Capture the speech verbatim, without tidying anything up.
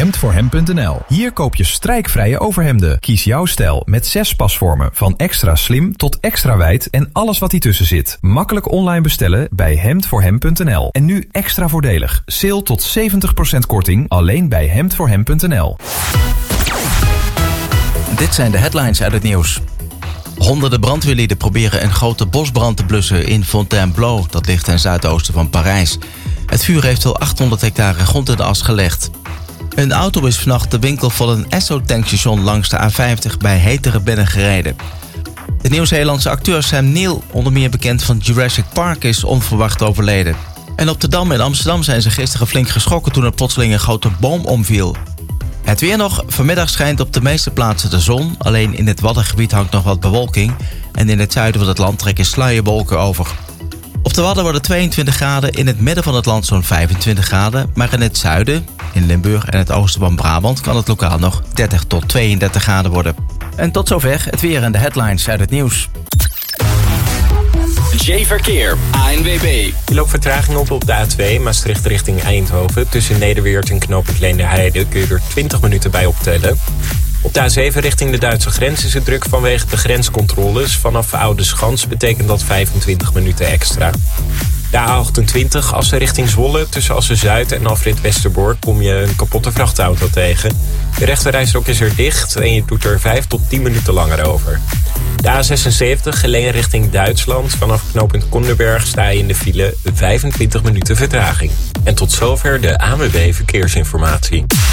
hemd voor hem punt n l. Hier koop je strijkvrije overhemden. Kies jouw stijl met zes pasvormen. Van extra slim tot extra wijd en alles wat tussen zit. Makkelijk online bestellen bij hemd voor hem punt n l. En nu extra voordelig. Sale tot zeventig procent korting alleen bij hemd voor hem punt n l. Dit zijn de headlines uit het nieuws. Honderden brandweerlieden proberen een grote bosbrand te blussen in Fontainebleau. Dat ligt ten zuidoosten van Parijs. Het vuur heeft wel achthonderd hectare grond in de as gelegd. Een auto is vannacht de winkel van een Esso-tankstation langs de A vijftig bij Heteren binnengereden. De Nieuw-Zeelandse acteur Sam Neill, onder meer bekend van Jurassic Park, is onverwacht overleden. En op de Dam in Amsterdam zijn ze gisteren flink geschrokken toen er plotseling een grote boom omviel. Het weer nog. Vanmiddag schijnt op de meeste plaatsen de zon. Alleen in het Waddengebied hangt nog wat bewolking. En in het zuiden van het land trekken sluierwolken over. Op de Wadden worden tweeëntwintig graden. In het midden van het land zo'n vijfentwintig graden. Maar in het zuiden, in Limburg en het oosten van Brabant, kan het lokaal nog dertig tot tweeëndertig graden worden. En tot zover het weer en de headlines uit het nieuws. J-Verkeer, A N W B. Je loopt vertraging op op de A twee, Maastricht richting Eindhoven. Tussen Nederweert en knooppunt Leenderheide kun je er twintig minuten bij optellen. Op de A zeven richting de Duitse grens is het druk vanwege de grenscontroles. Vanaf Oude Schans betekent dat vijfentwintig minuten extra. De A achtentwintig, Assen richting Zwolle. Tussen Assen-Zuid en afrit Westerbork kom je een kapotte vrachtauto tegen. De rechterrijstrook is er dicht en je doet er vijf tot tien minuten langer over. De A zesenzeventig, Geleen richting Duitsland. Vanaf knooppunt Konderberg sta je in de file vijfentwintig minuten vertraging. En tot zover de A N W B Verkeersinformatie.